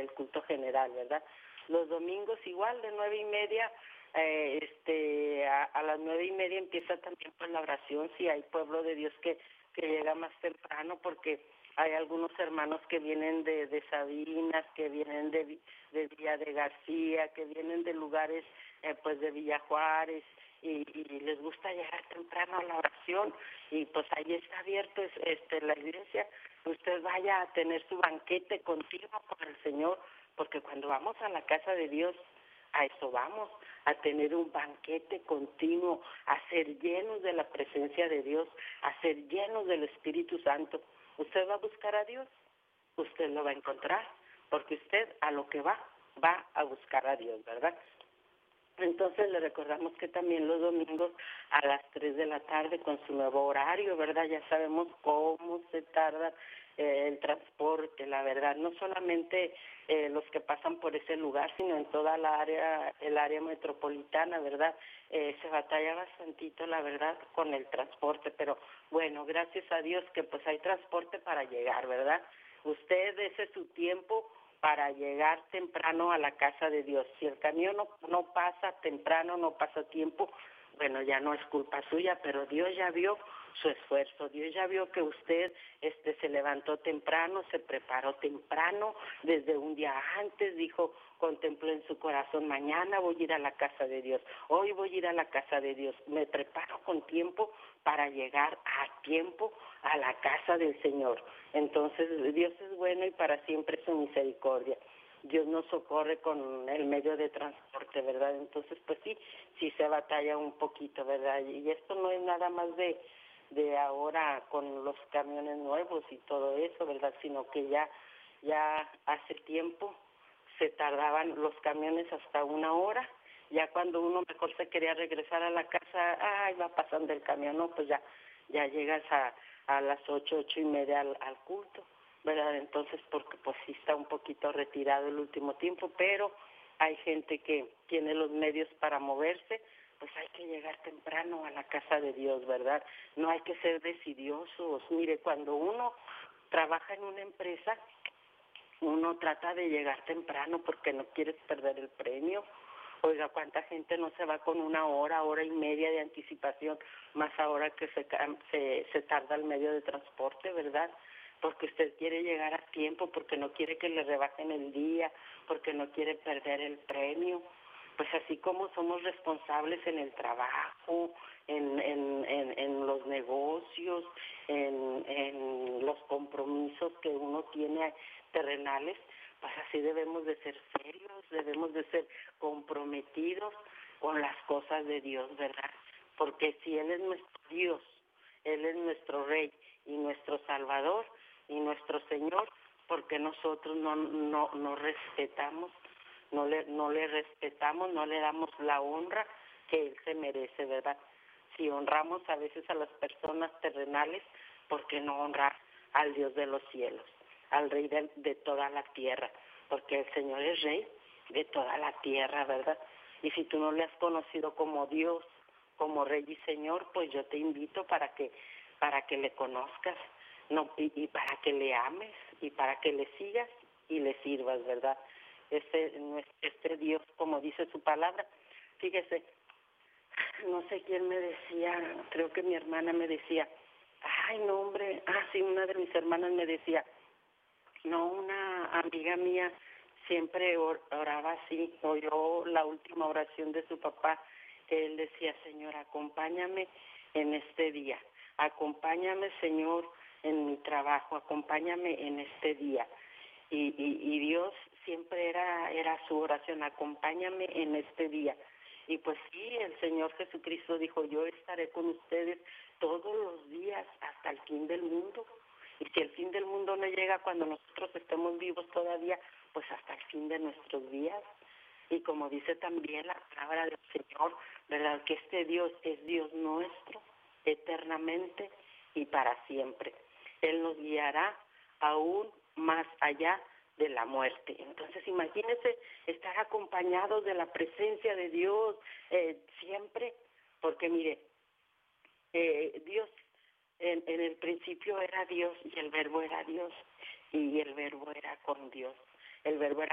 el culto general, ¿verdad? Los domingos igual de 9:30, a las 9:30 empieza también pues la oración, si hay pueblo de Dios que llega más temprano, porque hay algunos hermanos que vienen de Sabinas, que vienen de Villa de García, que vienen de lugares pues de Villa Juárez, y les gusta llegar temprano a la oración, y pues ahí está abierto la iglesia. Usted vaya a tener su banquete continuo con el Señor, porque cuando vamos a la casa de Dios, a eso vamos, a tener un banquete continuo, a ser llenos de la presencia de Dios, a ser llenos del Espíritu Santo. Usted va a buscar a Dios, usted lo va a encontrar, porque usted a lo que va a buscar a Dios, ¿verdad? Entonces le recordamos que también los domingos a las 3 de la tarde con su nuevo horario, ¿verdad? Ya sabemos cómo se tarda el transporte, la verdad, no solamente los que pasan por ese lugar, sino en toda el área metropolitana, ¿verdad? Se batalla bastantito, la verdad, con el transporte, pero bueno, gracias a Dios que pues hay transporte para llegar, ¿verdad? Usted dese su tiempo para llegar temprano a la casa de Dios. Si el camión no pasa temprano, no pasa a tiempo, bueno, ya no es culpa suya, pero Dios ya vio su esfuerzo, Dios ya vio que usted se levantó temprano, se preparó temprano, desde un día antes, dijo, contempló en su corazón, mañana voy a ir a la casa de Dios, hoy voy a ir a la casa de Dios, me preparo con tiempo para llegar a tiempo a la casa del Señor. Entonces, Dios es bueno y para siempre su misericordia. Dios nos socorre con el medio de transporte, ¿verdad? Entonces, pues sí se batalla un poquito, ¿verdad? Y esto no es nada más de ahora con los camiones nuevos y todo eso, ¿verdad? Sino que ya hace tiempo se tardaban los camiones hasta 1 hora. Ya cuando uno mejor se quería regresar a la casa, va pasando el camión, no, pues ya llegas a las 8:30 al culto, ¿verdad? Entonces, porque pues sí está un poquito retirado el último tiempo, pero hay gente que tiene los medios para moverse, pues hay que llegar temprano a la casa de Dios, ¿verdad? No hay que ser decidiosos. Mire, cuando uno trabaja en una empresa, uno trata de llegar temprano porque no quieres perder el premio. Oiga, ¿cuánta gente no se va con 1 hora y media de anticipación, más ahora que se tarda el medio de transporte, ¿verdad? Porque usted quiere llegar a tiempo, porque no quiere que le rebajen el día, porque no quiere perder el premio. Pues así como somos responsables en el trabajo, en los negocios, en los compromisos que uno tiene terrenales, pues así debemos de ser serios, debemos de ser comprometidos con las cosas de Dios, ¿verdad? Porque si Él es nuestro Dios, Él es nuestro Rey y nuestro Salvador y nuestro Señor, porque nosotros no respetamos, no le respetamos, no le damos la honra que Él se merece, ¿verdad? Si honramos a veces a las personas terrenales, ¿por qué no honrar al Dios de los cielos, al Rey de toda la tierra? Porque el Señor es Rey de toda la tierra, ¿verdad? Y si tú no le has conocido como Dios, como Rey y Señor, pues yo te invito para que le conozcas, no, y para que le ames, y para que le sigas y le sirvas, ¿verdad? Este Dios, como dice su palabra, fíjese, no sé quién me decía, creo que mi hermana me decía, ay, no, hombre, sí, una de mis hermanas me decía, no, una amiga mía siempre oraba así, oyó la última oración de su papá, que él decía, Señor, acompáñame en este día, acompáñame, Señor, en mi trabajo, acompáñame en este día. Y Dios siempre era su oración, acompáñame en este día. Y pues sí, el Señor Jesucristo dijo, yo estaré con ustedes todos los días hasta el fin del mundo. Y si el fin del mundo no llega cuando nosotros estemos vivos todavía, pues hasta el fin de nuestros días. Y como dice también la palabra del Señor, ¿verdad? Que este Dios es Dios nuestro, eternamente y para siempre. Él nos guiará aún más allá de la muerte. Entonces, imagínense estar acompañados de la presencia de Dios siempre, porque mire, Dios en el principio era Dios y el verbo era Dios y el verbo era con Dios. El verbo era